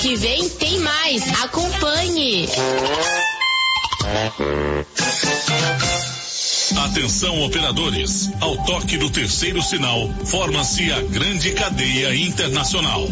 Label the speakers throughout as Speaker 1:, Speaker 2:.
Speaker 1: Que vem tem mais. Acompanhe.
Speaker 2: Atenção, operadores. Ao toque do terceiro sinal, forma-se a grande cadeia internacional.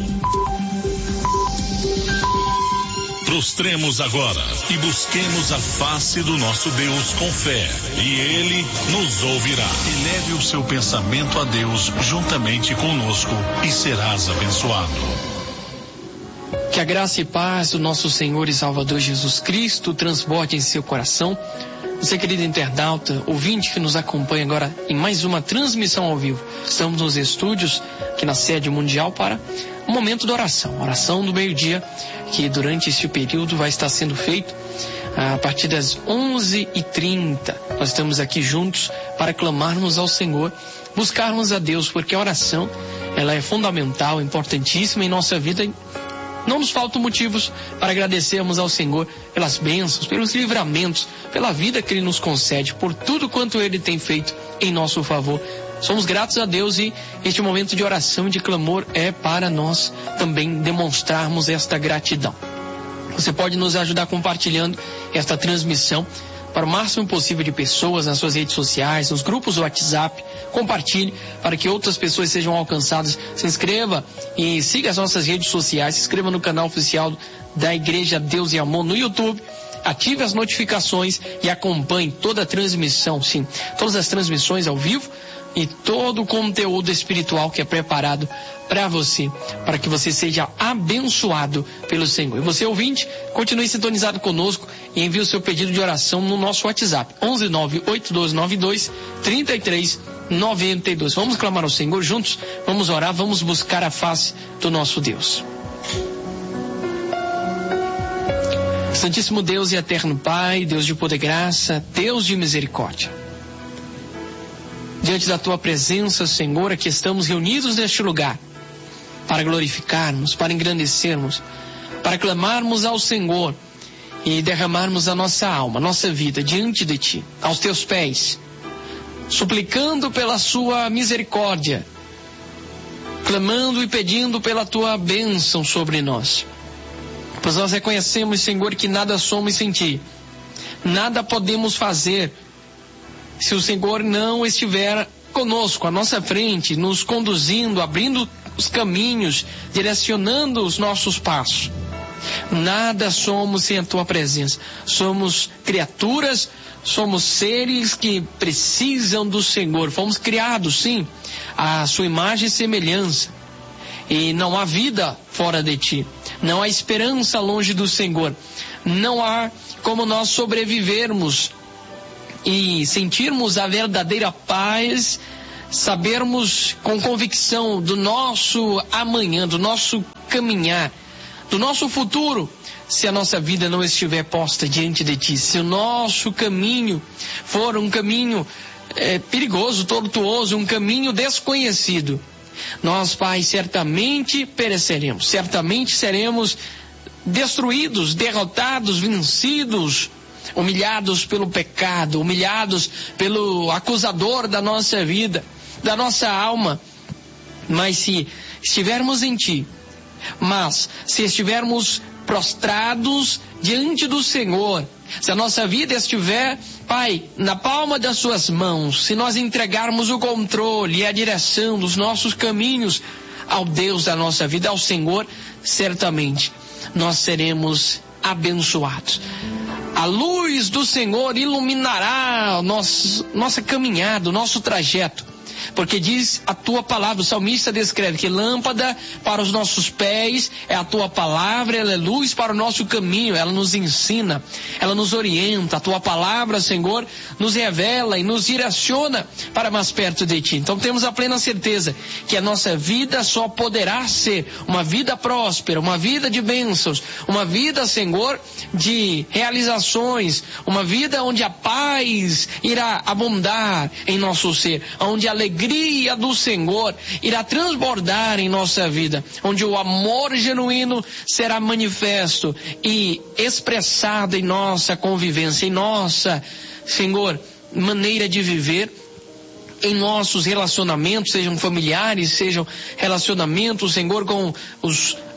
Speaker 2: Prostremos agora e busquemos a face do nosso Deus com fé, e Ele nos ouvirá. Eleve o seu pensamento a Deus juntamente conosco e serás abençoado.
Speaker 3: Que a graça e paz do nosso Senhor e Salvador Jesus Cristo transborde em seu coração. Você, querido internauta, ouvinte que nos acompanha agora em mais uma transmissão ao vivo. Estamos nos estúdios aqui na sede mundial para um momento de oração do meio-dia, que durante esse período vai estar sendo feito a partir das 11h30. Nós estamos aqui juntos para clamarmos ao Senhor, buscarmos a Deus, porque a oração, ela é fundamental, importantíssima em nossa vida. Não nos faltam motivos para agradecermos ao Senhor pelas bênçãos, pelos livramentos, pela vida que Ele nos concede, por tudo quanto Ele tem feito em nosso favor. Somos gratos a Deus e este momento de oração e de clamor é para nós também demonstrarmos esta gratidão. Você pode nos ajudar compartilhando esta transmissão para o máximo possível de pessoas nas suas redes sociais, nos grupos do WhatsApp. Compartilhe para que outras pessoas sejam alcançadas. Se inscreva e siga as nossas redes sociais. Se inscreva no canal oficial da Igreja Deus e Amor no YouTube. Ative as notificações e acompanhe toda a transmissão, sim, todas as transmissões ao vivo e todo o conteúdo espiritual que é preparado para você, para que você seja abençoado pelo Senhor. E você, ouvinte, continue sintonizado conosco e envie o seu pedido de oração no nosso WhatsApp, 11982923392. Vamos clamar ao Senhor juntos, vamos orar, vamos buscar a face do nosso Deus. Santíssimo Deus e eterno Pai, Deus de poder e graça, Deus de misericórdia. Diante da Tua presença, Senhor, aqui estamos reunidos neste lugar para glorificarmos, para engrandecermos, para clamarmos ao Senhor e derramarmos a nossa alma, nossa vida diante de Ti, aos Teus pés, suplicando pela Sua misericórdia, clamando e pedindo pela Tua bênção sobre nós. Pois nós reconhecemos, Senhor, que nada somos sem Ti, nada podemos fazer se o Senhor não estiver conosco, à nossa frente, nos conduzindo, abrindo os caminhos, direcionando os nossos passos. Nada somos sem a Tua presença. Somos criaturas, somos seres que precisam do Senhor. Fomos criados, sim, à Sua imagem e semelhança. E não há vida fora de Ti. Não há esperança longe do Senhor. Não há como nós sobrevivermos e sentirmos a verdadeira paz, sabermos com convicção do nosso amanhã, do nosso caminhar, do nosso futuro, se a nossa vida não estiver posta diante de Ti, se o nosso caminho for um caminho perigoso, tortuoso, um caminho desconhecido, nós, Pai, certamente pereceremos, certamente seremos destruídos, derrotados, vencidos, humilhados pelo pecado, humilhados pelo acusador da nossa vida, da nossa alma. Mas se estivermos em Ti, mas se estivermos prostrados diante do Senhor, se a nossa vida estiver, Pai, na palma das Suas mãos, se nós entregarmos o controle e a direção dos nossos caminhos ao Deus da nossa vida, ao Senhor, certamente nós seremos abençoados. A luz do Senhor iluminará nossa caminhada, o nosso trajeto. Porque diz a Tua palavra, o salmista descreve que lâmpada para os nossos pés é a Tua palavra, ela é luz para o nosso caminho, ela nos ensina, ela nos orienta. A Tua palavra, Senhor, nos revela e nos direciona para mais perto de Ti. Então temos a plena certeza que a nossa vida só poderá ser uma vida próspera, uma vida de bênçãos, uma vida, Senhor, de realizações, uma vida onde a paz irá abundar em nosso ser, onde a alegria do Senhor irá transbordar em nossa vida, onde o amor genuíno será manifesto e expressado em nossa convivência, em nossa, Senhor, maneira de viver, em nossos relacionamentos, sejam familiares, sejam relacionamentos, Senhor, com os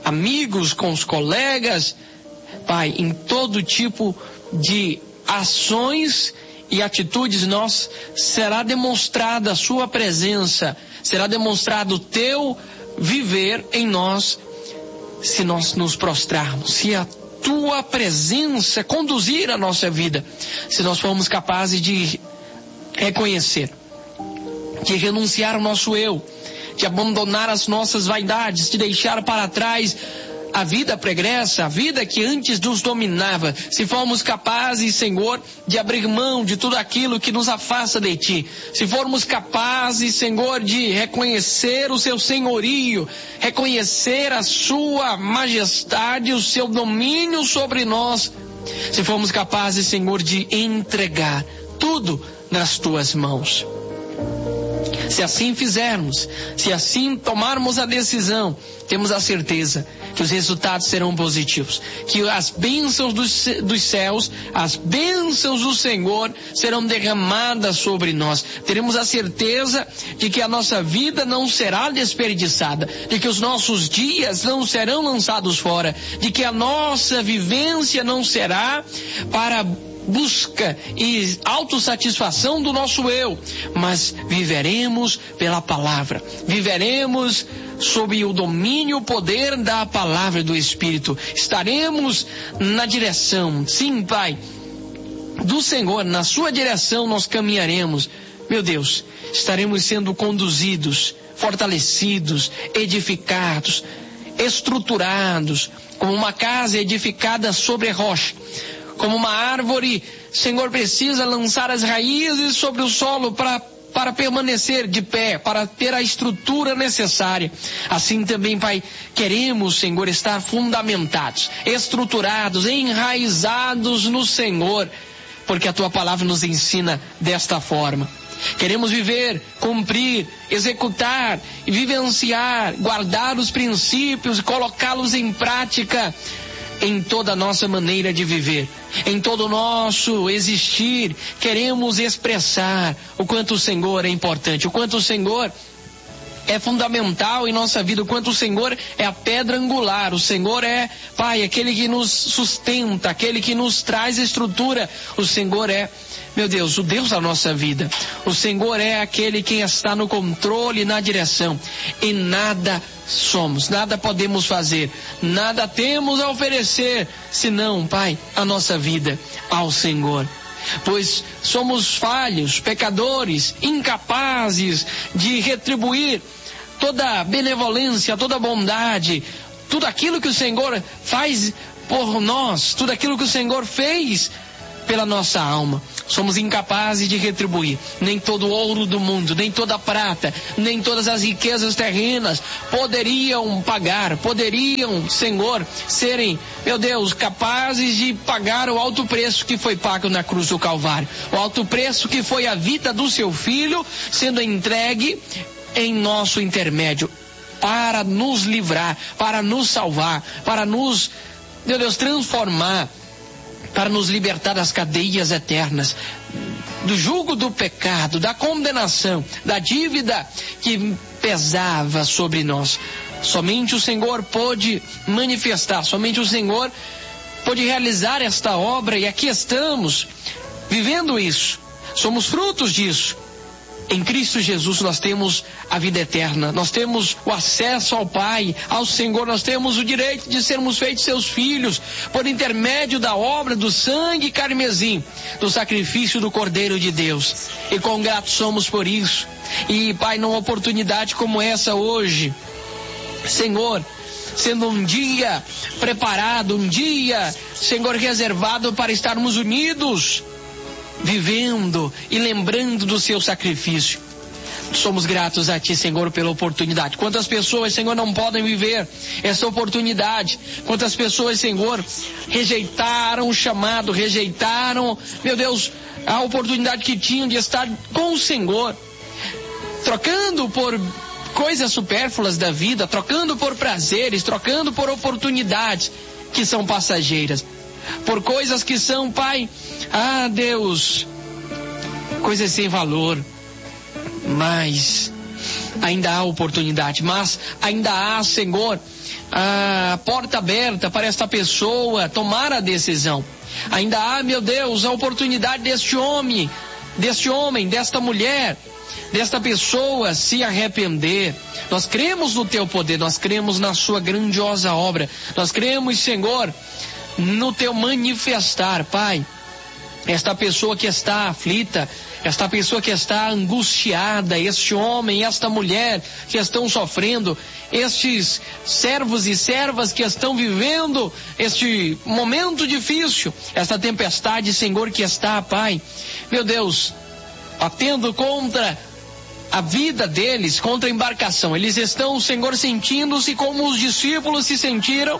Speaker 3: amigos, com os colegas, Pai, em todo tipo de ações e atitudes será demonstrada a sua presença, será demonstrado o teu viver em nós, se nós nos prostrarmos, se a tua presença conduzir a nossa vida, se nós formos capazes de reconhecer, de renunciar ao nosso eu, de abandonar as nossas vaidades, de deixar para trás a vida pregressa, a vida que antes nos dominava, se formos capazes, Senhor, de abrir mão de tudo aquilo que nos afasta de Ti, se formos capazes, Senhor, de reconhecer o Seu senhorio, reconhecer a Sua majestade, o Seu domínio sobre nós, se formos capazes, Senhor, de entregar tudo nas Tuas mãos. Se assim fizermos, se assim tomarmos a decisão, temos a certeza que os resultados serão positivos, que as bênçãos dos céus, as bênçãos do Senhor serão derramadas sobre nós. Teremos a certeza de que a nossa vida não será desperdiçada, de que os nossos dias não serão lançados fora, de que a nossa vivência não será para busca e autossatisfação do nosso eu, mas viveremos pela palavra, viveremos sob o domínio e o poder da palavra do Espírito, estaremos na direção, sim, Pai, do Senhor, na sua direção nós caminharemos, meu Deus, estaremos sendo conduzidos, fortalecidos, edificados, estruturados, como uma casa edificada sobre rocha. Como uma árvore, Senhor, precisa lançar as raízes sobre o solo para permanecer de pé, para ter a estrutura necessária. Assim também, Pai, queremos, Senhor, estar fundamentados, estruturados, enraizados no Senhor, porque a Tua palavra nos ensina desta forma. Queremos viver, cumprir, executar, vivenciar, guardar os princípios e colocá-los em prática em toda a nossa maneira de viver, em todo o nosso existir. Queremos expressar o quanto o Senhor é importante, o quanto o Senhor é fundamental em nossa vida, o quanto o Senhor é a pedra angular, o Senhor é, Pai, aquele que nos sustenta, aquele que nos traz estrutura, o Senhor é, meu Deus, o Deus da nossa vida, o Senhor é aquele que está no controle, na direção, e nada somos, nada podemos fazer, nada temos a oferecer, senão, Pai, a nossa vida ao Senhor. Pois somos falhos, pecadores, incapazes de retribuir toda a benevolência, toda a bondade, tudo aquilo que o Senhor faz por nós, tudo aquilo que o Senhor fez pela nossa alma. Somos incapazes de retribuir. Nem todo o ouro do mundo, nem toda a prata, nem todas as riquezas terrenas poderiam pagar, poderiam, Senhor, serem, meu Deus, capazes de pagar o alto preço que foi pago na cruz do Calvário. O alto preço que foi a vida do seu Filho sendo entregue em nosso intermédio para nos livrar, para nos salvar, para nos, meu Deus, transformar, para nos libertar das cadeias eternas, do jugo do pecado, da condenação, da dívida que pesava sobre nós. Somente o Senhor pôde manifestar, somente o Senhor pôde realizar esta obra, e aqui estamos, vivendo isso, somos frutos disso. Em Cristo Jesus nós temos a vida eterna, nós temos o acesso ao Pai, ao Senhor, nós temos o direito de sermos feitos seus filhos, por intermédio da obra do sangue carmesim, do sacrifício do Cordeiro de Deus. E quão gratos somos por isso. E, Pai, numa oportunidade como essa hoje, Senhor, sendo um dia preparado, um dia, Senhor, reservado para estarmos unidos, vivendo e lembrando do seu sacrifício. Somos gratos a Ti, Senhor, pela oportunidade. Quantas pessoas, Senhor, não podem viver essa oportunidade? Quantas pessoas, Senhor, rejeitaram o chamado, rejeitaram, meu Deus, a oportunidade que tinham de estar com o Senhor, trocando por coisas supérfluas da vida, trocando por prazeres, trocando por oportunidades que são passageiras, por coisas que são, Pai, Deus, coisas sem valor. Mas ainda há oportunidade, mas ainda há, Senhor, a porta aberta para esta pessoa tomar a decisão. Ainda há, meu Deus, a oportunidade deste homem, desta mulher, desta pessoa se arrepender. Nós cremos no teu poder, nós cremos na sua grandiosa obra, nós cremos, Senhor, no teu manifestar, Pai. Esta pessoa que está aflita, esta pessoa que está angustiada, este homem, esta mulher que estão sofrendo, estes servos e servas que estão vivendo este momento difícil, esta tempestade, Senhor, que está, Pai, meu Deus, batendo contra a vida deles, contra a embarcação. Eles estão, Senhor, sentindo-se como os discípulos se sentiram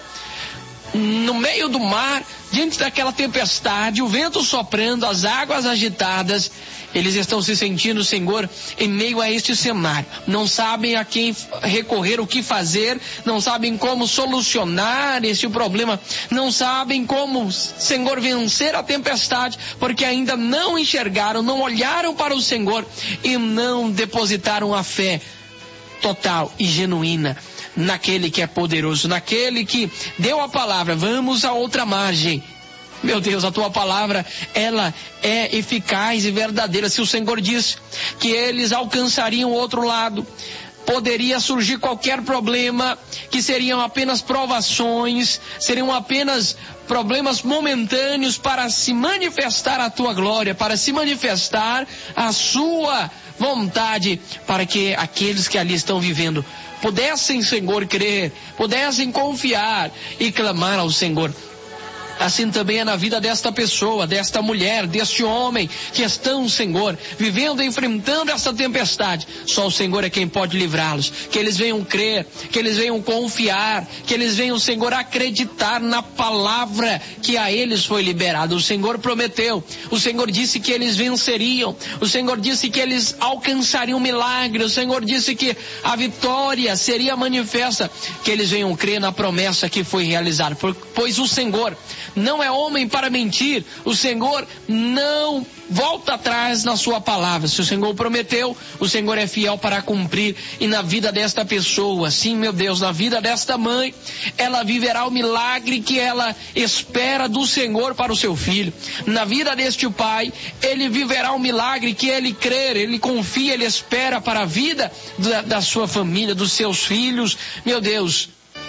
Speaker 3: no meio do mar, diante daquela tempestade, o vento soprando, as águas agitadas. Eles estão se sentindo, Senhor, em meio a este cenário. Não sabem a quem recorrer, o que fazer, não sabem como solucionar este problema, não sabem como, Senhor, vencer a tempestade, porque ainda não enxergaram, não olharam para o Senhor e não depositaram a fé total e genuína naquele que é poderoso, naquele que deu a palavra. Vamos a outra margem. Meu Deus, a tua palavra, ela é eficaz e verdadeira. Se o Senhor diz que eles alcançariam o outro lado, poderia surgir qualquer problema, que seriam apenas provações, seriam apenas problemas momentâneos para se manifestar a tua glória, para se manifestar a sua vontade, para que aqueles que ali estão vivendo pudessem, Senhor, crer, pudessem confiar e clamar ao Senhor. Assim também é na vida desta pessoa, desta mulher, deste homem que estão, Senhor, vivendo, enfrentando essa tempestade. Só o Senhor é quem pode livrá-los. Que eles venham crer, que eles venham confiar, que eles venham, Senhor, acreditar na palavra que a eles foi liberada. O Senhor prometeu, o Senhor disse que eles venceriam, o Senhor disse que eles alcançariam milagre, o Senhor disse que a vitória seria manifesta. Que eles venham crer na promessa que foi realizada, pois o Senhor não é homem para mentir, o Senhor não volta atrás na sua palavra. Se o Senhor prometeu, o Senhor é fiel para cumprir. E na vida desta pessoa, sim, meu Deus, na vida desta mãe, ela viverá o milagre que ela espera do Senhor para o seu filho. Na vida deste pai, ele viverá o milagre que ele crer, ele confia, ele espera para a vida da sua família, dos seus filhos. Meu Deus,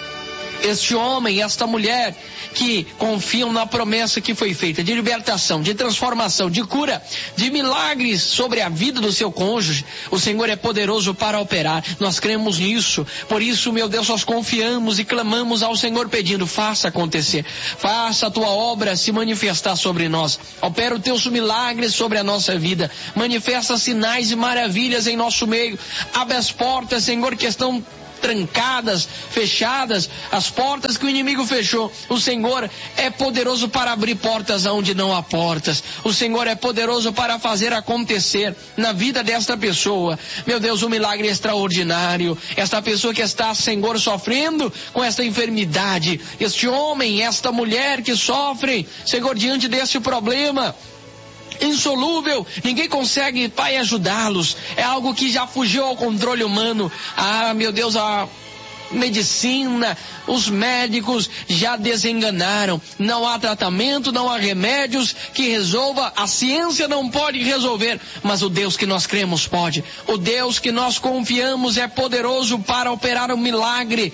Speaker 3: este homem, esta mulher que confiam na promessa que foi feita de libertação, de transformação, de cura, de milagres sobre a vida do seu cônjuge, o Senhor é poderoso para operar. Nós cremos nisso. Por isso, meu Deus, nós confiamos e clamamos ao Senhor pedindo: faça acontecer, faça a tua obra se manifestar sobre nós, opera os teus milagres sobre a nossa vida, manifesta sinais e maravilhas em nosso meio, abre as portas, Senhor, que estão trancadas, fechadas, as portas que o inimigo fechou. O Senhor é poderoso para abrir portas onde não há portas. O Senhor é poderoso para fazer acontecer na vida desta pessoa, meu Deus, um milagre extraordinário. Esta pessoa que está, Senhor, sofrendo com esta enfermidade, este homem, esta mulher que sofre, Senhor, diante deste problema insolúvel, ninguém consegue, Pai, ajudá-los. É algo que já fugiu ao controle humano. Meu Deus, a medicina, os médicos já desenganaram. Não há tratamento, não há remédios que resolva. A ciência não pode resolver, mas o Deus que nós cremos pode. O Deus que nós confiamos é poderoso para operar um milagre.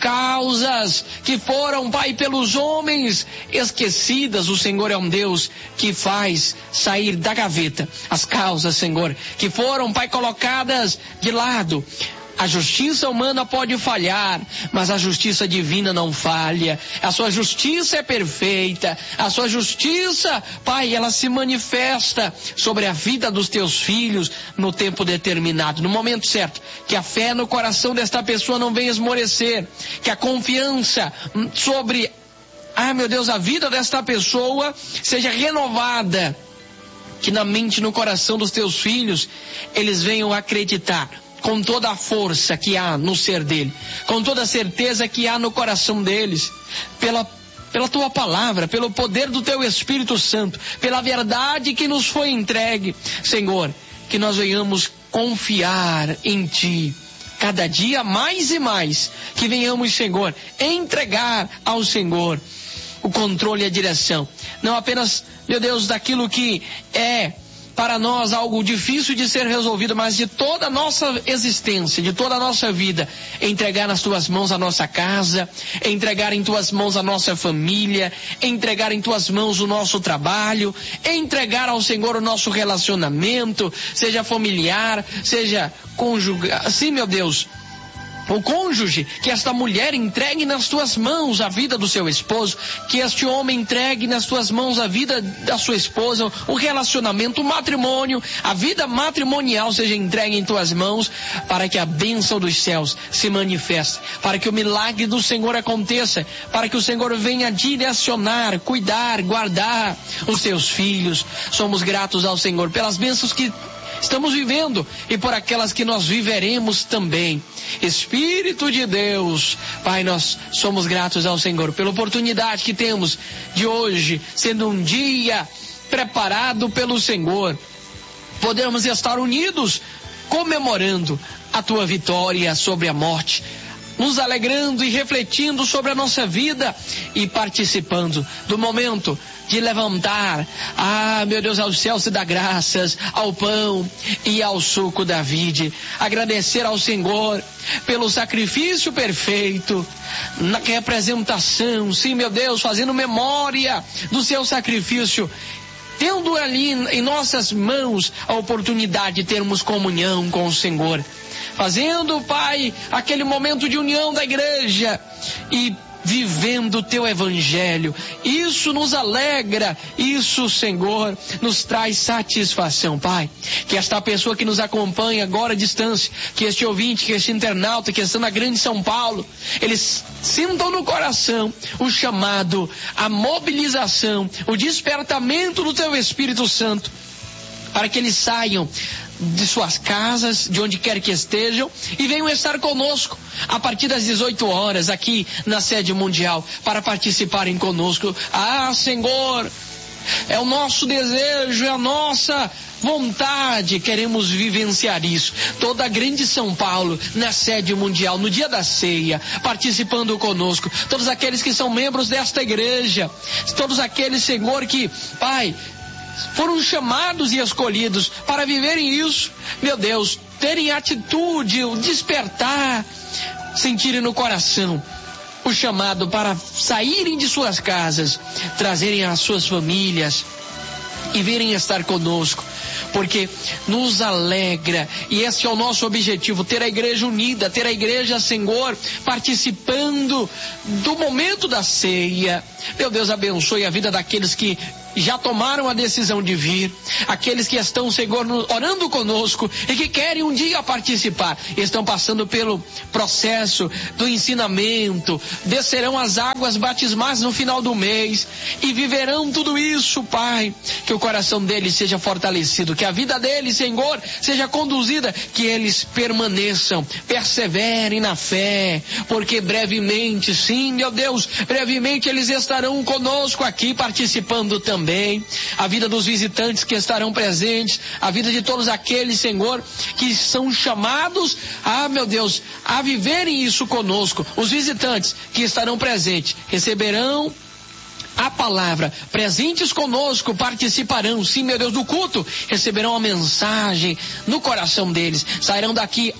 Speaker 3: Causas que foram, Pai, pelos homens esquecidas, o Senhor é um Deus que faz sair da gaveta as causas, Senhor, que foram, Pai, colocadas de lado. A justiça humana pode falhar, mas a justiça divina não falha. A sua justiça é perfeita. A sua justiça, Pai, ela se manifesta sobre a vida dos teus filhos no tempo determinado, no momento certo. Que a fé no coração desta pessoa não venha esmorecer. Que a confiança sobre, meu Deus, a vida desta pessoa seja renovada. Que na mente e no coração dos teus filhos eles venham acreditar com toda a força que há no ser dele, com toda a certeza que há no coração deles, pela tua palavra, pelo poder do teu Espírito Santo, pela verdade que nos foi entregue, Senhor, que nós venhamos confiar em ti, cada dia mais e mais, que venhamos, Senhor, entregar ao Senhor o controle e a direção. Não apenas, meu Deus, daquilo que é para nós algo difícil de ser resolvido, mas de toda a nossa existência, de toda a nossa vida, entregar nas tuas mãos a nossa casa, entregar em tuas mãos a nossa família, entregar em tuas mãos o nosso trabalho, entregar ao Senhor o nosso relacionamento, seja familiar, seja conjugal, sim, meu Deus, o cônjuge, que esta mulher entregue nas tuas mãos a vida do seu esposo, que este homem entregue nas tuas mãos a vida da sua esposa, o relacionamento, o matrimônio, a vida matrimonial seja entregue em tuas mãos, para que a bênção dos céus se manifeste, para que o milagre do Senhor aconteça, para que o Senhor venha direcionar, cuidar, guardar os teus filhos. Somos gratos ao Senhor pelas bênçãos que estamos vivendo e por aquelas que nós viveremos também. Espírito de Deus, Pai, nós somos gratos ao Senhor pela oportunidade que temos de hoje, sendo um dia preparado pelo Senhor, podermos estar unidos, comemorando a tua vitória sobre a morte, nos alegrando e refletindo sobre a nossa vida e participando do momento de levantar, meu Deus, aos céus e dar graças ao pão e ao suco da vide. Agradecer ao Senhor pelo sacrifício perfeito, na representação, sim, meu Deus, fazendo memória do seu sacrifício, tendo ali em nossas mãos a oportunidade de termos comunhão com o Senhor, fazendo, Pai, aquele momento de união da igreja e vivendo o teu evangelho. Isso nos alegra, isso, Senhor, nos traz satisfação, Pai. Que esta pessoa que nos acompanha agora à distância, que este ouvinte, que este internauta que está na grande São Paulo, eles sintam no coração o chamado, a mobilização, o despertamento do teu Espírito Santo, para que eles saiam de suas casas, de onde quer que estejam, e venham estar conosco a partir das 18 horas aqui na sede mundial, para participarem conosco. Senhor, é o nosso desejo, é a nossa vontade, queremos vivenciar isso. Toda a grande São Paulo na sede mundial, no dia da ceia, participando conosco, todos aqueles que são membros desta igreja, todos aqueles, Senhor, que, Pai, foram chamados e escolhidos para viverem isso, meu Deus, terem atitude, o despertar, sentirem no coração o chamado para saírem de suas casas, trazerem as suas famílias e virem estar conosco, porque nos alegra, e esse é o nosso objetivo, ter a igreja unida, ter a igreja, Senhor, participando do momento da ceia. Meu Deus, abençoe a vida daqueles que já tomaram a decisão de vir, aqueles que estão, Senhor, orando conosco e que querem um dia participar, estão passando pelo processo do ensinamento, descerão as águas batismais no final do mês e viverão tudo isso, Pai. Que o coração deles seja fortalecido, que a vida deles, Senhor, seja conduzida, que eles permaneçam, perseverem na fé, porque brevemente, sim, meu Deus, brevemente eles estarão conosco aqui participando também. A vida dos visitantes que estarão presentes, a vida de todos aqueles, Senhor, que são chamados, meu Deus, a viverem isso conosco. Os visitantes que estarão presentes receberão a palavra, presentes conosco, participarão, sim, meu Deus, do culto, receberão a mensagem no coração deles, sairão daqui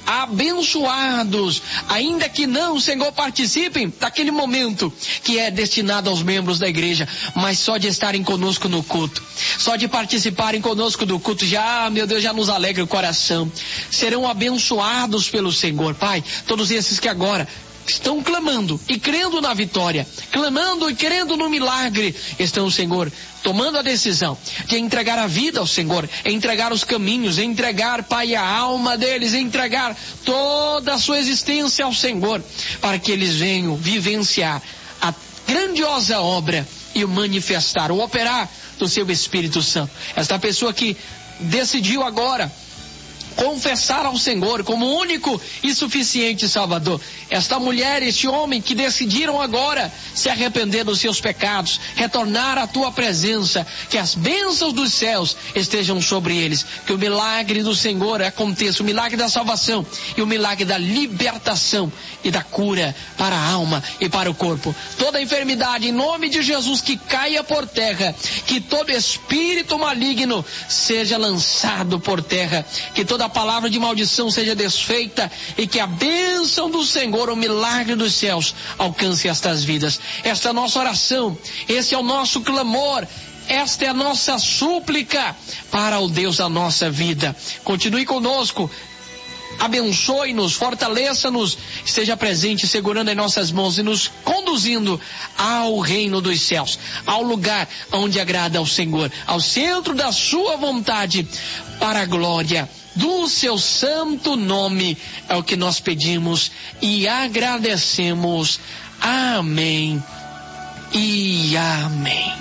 Speaker 3: abençoados, ainda que não, Senhor, participem daquele momento que é destinado aos membros da igreja, mas só de estarem conosco no culto, só de participarem conosco do culto, já, meu Deus, já nos alegra o coração, serão abençoados pelo Senhor, Pai. Todos esses que agora estão clamando e crendo na vitória, clamando e crendo no milagre, estão, Senhor, tomando a decisão de entregar a vida ao Senhor, entregar os caminhos, entregar, Pai, a alma deles, entregar toda a sua existência ao Senhor, para que eles venham vivenciar a grandiosa obra e o manifestar, o operar do seu Espírito Santo. Esta pessoa que decidiu agora confessar ao Senhor como único e suficiente Salvador. Esta mulher, este homem que decidiram agora se arrepender dos seus pecados, retornar à tua presença, que as bênçãos dos céus estejam sobre eles, que o milagre do Senhor aconteça, o milagre da salvação e o milagre da libertação e da cura para a alma e para o corpo. Toda enfermidade, em nome de Jesus, que caia por terra, que todo espírito maligno seja lançado por terra, que toda palavra de maldição seja desfeita e que a bênção do Senhor, o milagre dos céus, alcance estas vidas. Esta é a nossa oração, esse é o nosso clamor, esta é a nossa súplica para o Deus da nossa vida. Continue conosco, abençoe-nos, fortaleça-nos, esteja presente, segurando em nossas mãos e nos conduzindo ao reino dos céus, ao lugar onde agrada ao Senhor, ao centro da sua vontade, para a glória do seu santo nome. É o que nós pedimos e agradecemos. Amém e amém.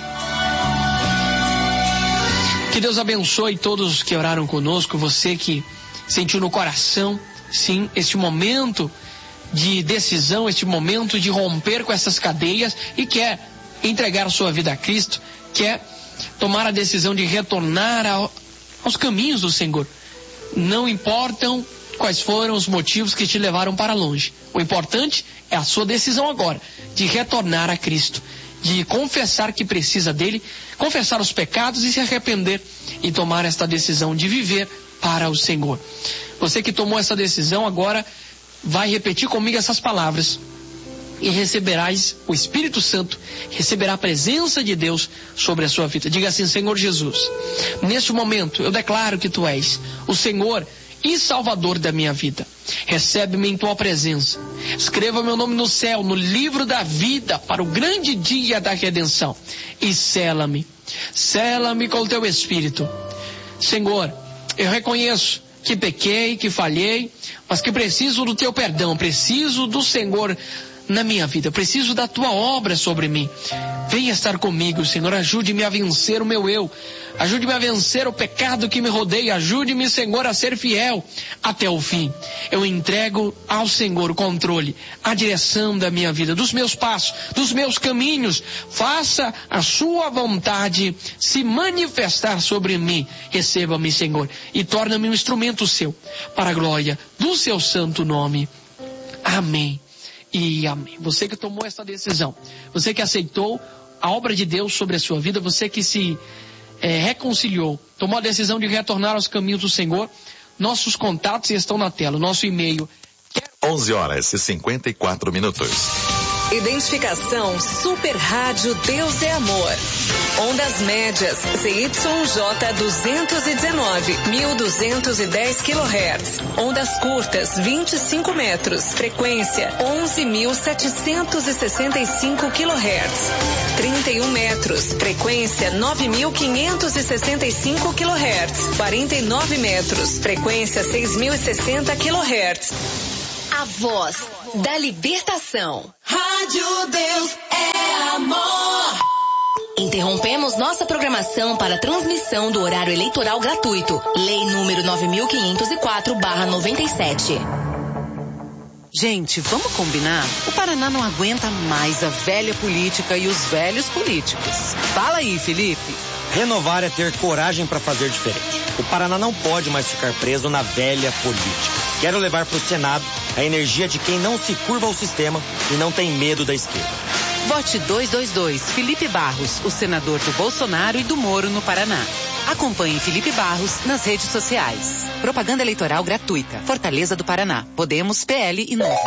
Speaker 3: Que Deus abençoe todos que oraram conosco, você que sentiu no coração, sim, este momento de decisão, este momento de romper com essas cadeias e quer entregar a sua vida a Cristo, quer tomar a decisão de retornar aos caminhos do Senhor. Não importam quais foram os motivos que te levaram para longe. O importante é a sua decisão agora de retornar a Cristo, de confessar que precisa dele, confessar os pecados e se arrepender e tomar esta decisão de viver para o Senhor. Você que tomou essa decisão agora vai repetir comigo essas palavras e receberás o Espírito Santo, receberá a presença de Deus sobre a sua vida. Diga assim: Senhor Jesus, neste momento eu declaro que Tu és o Senhor e Salvador da minha vida. Recebe-me em Tua presença. Escreva meu nome no céu, no livro da vida, para o grande dia da redenção. E sela-me. Sela-me com o Teu Espírito. Senhor, eu reconheço que pequei, que falhei, mas que preciso do Teu perdão, preciso do Senhor na minha vida, preciso da Tua obra sobre mim. Venha estar comigo, Senhor, ajude-me a vencer o meu eu, ajude-me a vencer o pecado que me rodeia, ajude-me, Senhor, a ser fiel até o fim. Eu entrego ao Senhor o controle, a direção da minha vida, dos meus passos, dos meus caminhos. Faça a Sua vontade se manifestar sobre mim. Receba-me, Senhor, e torna-me um instrumento Seu, para a glória do Seu santo nome. Amém e amém. Você que tomou essa decisão, você que aceitou a obra de Deus sobre a sua vida, você que se reconciliou, tomou a decisão de retornar aos caminhos do Senhor, nossos contatos estão na tela, nosso e-mail.
Speaker 4: 11h54.
Speaker 5: Identificação Super Rádio Deus é Amor. Ondas médias ZYJ 219, 1210 kHz. Ondas curtas 25 metros. Frequência 11.765 kHz. 31 metros. Frequência 9.565 kHz. 49 metros. Frequência 6.060 kHz.
Speaker 1: A voz da libertação.
Speaker 5: Rádio Deus é Amor.
Speaker 1: Interrompemos nossa programação para transmissão do horário eleitoral gratuito. Lei número 9.504/97.
Speaker 6: Gente, vamos combinar? O Paraná não aguenta mais a velha política e os velhos políticos. Fala aí, Felipe.
Speaker 7: Renovar é ter coragem para fazer diferente. O Paraná não pode mais ficar preso na velha política. Quero levar para o Senado a energia de quem não se curva ao sistema e não tem medo da esquerda.
Speaker 6: Vote 222, Felipe Barros, o senador do Bolsonaro e do Moro no Paraná. Acompanhe Felipe Barros nas redes sociais. Propaganda eleitoral gratuita. Fortaleza do Paraná. Podemos, PL e Novo.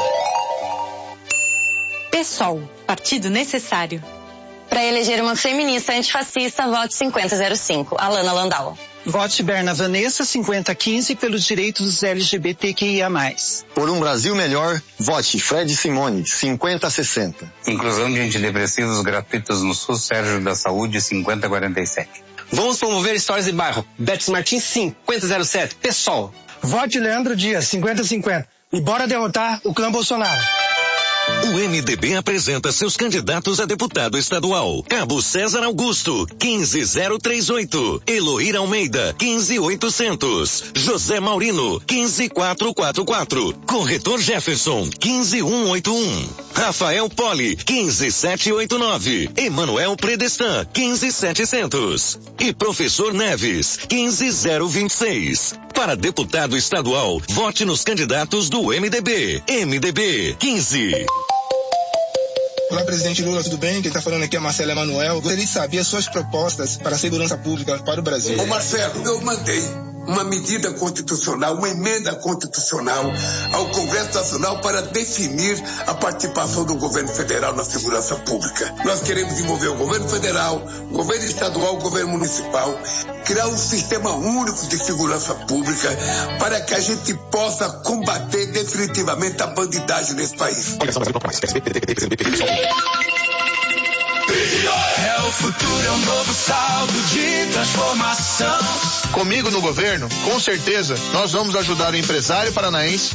Speaker 8: PSOL, partido necessário.
Speaker 9: Para eleger uma feminista antifascista, vote 5005, Alana Landau.
Speaker 10: Vote Berna Vanessa 5015 pelos direitos dos LGBTQIA+.
Speaker 11: Por um Brasil melhor, vote Fred Simone 5060.
Speaker 12: Inclusão de antidepressivos gratuitos no SUS, Sérgio da Saúde 5047.
Speaker 13: Vamos promover histórias de bairro, Betis Martins 5007, PSOL.
Speaker 10: Vote Leandro Dias 5050 e bora derrotar o clã Bolsonaro.
Speaker 4: O MDB apresenta seus candidatos a deputado estadual. Cabo César Augusto, 15038. Eloíra Almeida, 15800. José Maurino, 15444. Corretor Jefferson, 15181. Rafael Poli, 15789. Emanuel Predestan, 15700. E Professor Neves, 15026. Para deputado estadual, vote nos candidatos do MDB. MDB 15.
Speaker 14: Olá, presidente Lula, tudo bem? Quem está falando aqui é Marcelo Emanuel. Gostaria de saber as suas propostas para a segurança pública para o Brasil.
Speaker 15: Ô Marcelo, eu mandei uma medida constitucional, uma emenda constitucional ao Congresso Nacional para definir a participação do governo federal na segurança pública. Nós queremos envolver o governo federal, o governo estadual, o governo municipal, criar um sistema único de segurança pública para que a gente possa combater definitivamente a bandidagem nesse país.
Speaker 16: É o futuro, é um novo saldo de transformação.
Speaker 17: Comigo no governo, com certeza, nós vamos ajudar o empresário paranaense